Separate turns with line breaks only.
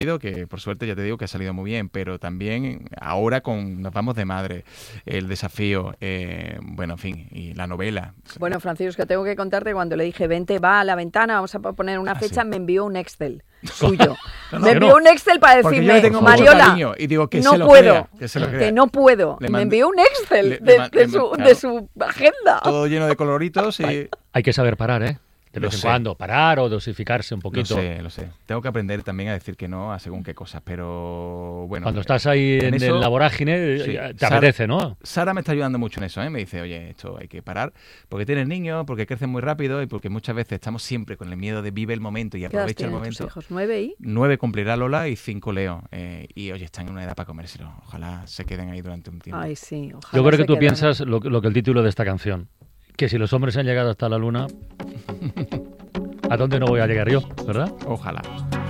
que por suerte ya te digo que ha salido muy bien, pero también ahora nos vamos de madre, el desafío, bueno, en fin, y la novela.
Bueno, Francisco, tengo que contarte, cuando le dije, vente, va a la ventana, vamos a poner una fecha,
sí.
Me envió un Excel suyo.
No,
me envió un Excel para
porque
decirme,
yo le tengo mucho
Mariola,
cariño y digo que
no
se lo
puedo,
crea, que se lo crea.
que no puedo. Me envió un Excel de su agenda.
Todo lleno de coloritos y...
Hay que saber parar, ¿eh? De vez en cuando, parar o dosificarse un poquito.
Lo sé. Tengo que aprender también a decir que no a según qué cosas, pero bueno.
Cuando estás ahí en la vorágine, sí, te apetece, ¿no?
Sara me está ayudando mucho en eso, ¿eh? Me dice, oye, esto hay que parar, porque tienes niños, porque crecen muy rápido y porque muchas veces estamos siempre con el miedo de vive el momento y aprovecha el momento.
¿Tus hijos? 9 y...
9 cumplirá Lola y 5 Leo. Y oye, están en una edad para comérselo. Ojalá se queden ahí durante un tiempo.
Ay, sí, ojalá.
Yo creo que tú piensas lo que el título de esta canción, que si los hombres han llegado hasta la luna... ¿A dónde no voy a llegar yo, verdad?
Ojalá.